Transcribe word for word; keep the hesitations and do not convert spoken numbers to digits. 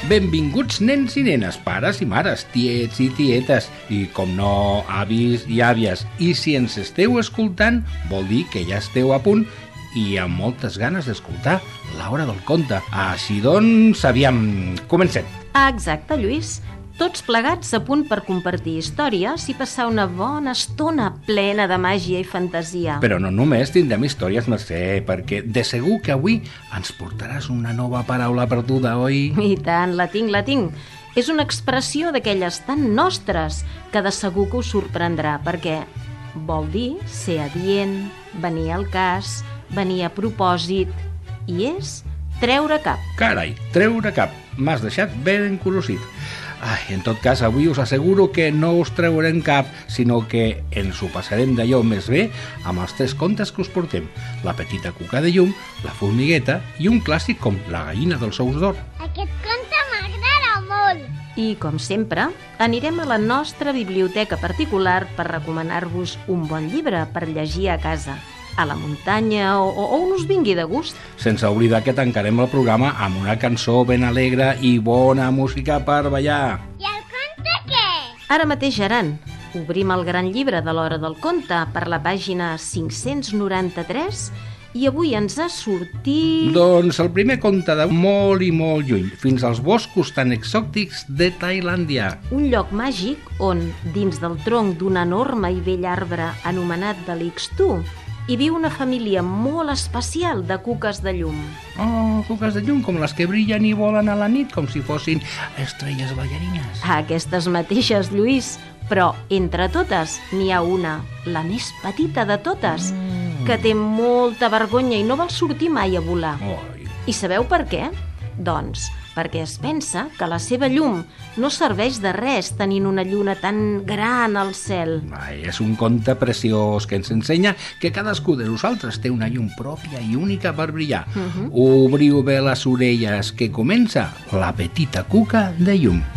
Benvinguts nens i nenes, pares i mares, tiets i tietes, i com no, avis i àvies. I si ens esteu escoltant, vol dir que ja esteu a punt i amb moltes ganes d'escoltar l'Hora del Conte. Així doncs, aviam, comencem. Exacte, Lluís. Tots plegats a punt per compartir històries i passar una bona estona plena de màgia i fantasia. Però no només tindrem històries, Mercè, perquè de segur que avui ens portaràs una nova paraula perduda, oi? I tant, la tinc, la tinc. És una expressió d'aquelles tan nostres que de segur que us sorprendrà, perquè vol dir ser adient, venir al cas, venir a propòsit, i és treure cap. Carai, treure cap. M'has deixat ben encuriosit. Ai, en tot cas, avui us asseguro que no us treurem cap, sinó que ens ho passarem d'allò més bé amb els tres contes que us portem. La petita cuca de llum, la formigueta i un clàssic com la gallina dels ous d'or. Aquest conte m'agrada molt! I, com sempre, anirem a la nostra biblioteca particular per recomanar-vos un bon llibre per llegir a casa, a la muntanya o, o on us vingui de gust. Sense oblidar que tancarem el programa amb una cançó ben alegre i bona música per ballar. I el conte què? Ara mateix, Aran, obrim el gran llibre de l'Hora del Conte per la pàgina cinc-cents noranta-tres i avui ens ha sortit... Doncs el primer conte de molt i molt lluny, fins als boscos tan exòtics de Tailàndia. Un lloc màgic on, dins del tronc d'un enorme i vell arbre anomenat de l'Ixtú, hi viu una família molt especial de cuques de llum. Oh, cuques de llum com les que brillen i volen a la nit, com si fossin estrelles ballarines. Aquestes mateixes, Lluís, però entre totes n'hi ha una, la més petita de totes, mm. que té molta vergonya i no vol sortir mai a volar. Oi. I sabeu per què? Doncs perquè es pensa que la seva llum no serveix de res tenint una lluna tan gran al cel. Ai, és un conte preciós que ens ensenya que cadascú de nosaltres té una llum pròpia i única per brillar. Uh-huh. Obriu bé les orelles, que comença la petita cuca de llum.